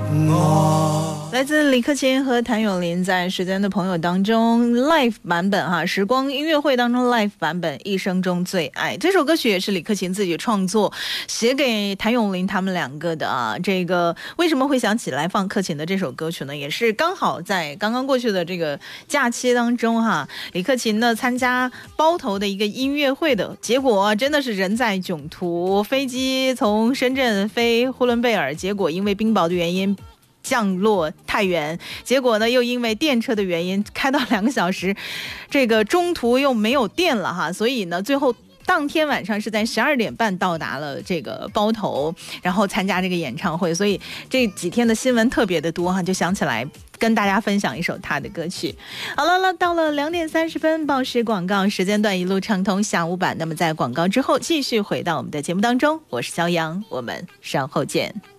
来自李克勤和谭咏麟在《时间的朋友》当中 live 版本哈，时光音乐会当中 live 版本《一生中最爱》这首歌曲也是李克勤自己创作，写给谭咏麟他们两个的啊。这个为什么会想起来放克勤的这首歌曲呢？也是刚好在刚刚过去的这个假期当中哈，李克勤呢参加包头的一个音乐会的结果，真的是人在囧途，飞机从深圳飞呼伦贝尔，结果因为冰雹的原因降落太原，结果呢又因为电车的原因开到2个小时，这个中途又没有电了哈，所以呢最后当天晚上是在12点半到达了这个包头，然后参加这个演唱会，所以这几天的新闻特别的多哈，就想起来跟大家分享一首他的歌曲。好了，到了2点30分，报时广告时间段一路畅通下午版。那么在广告之后继续回到我们的节目当中，我是肖阳，我们稍后见。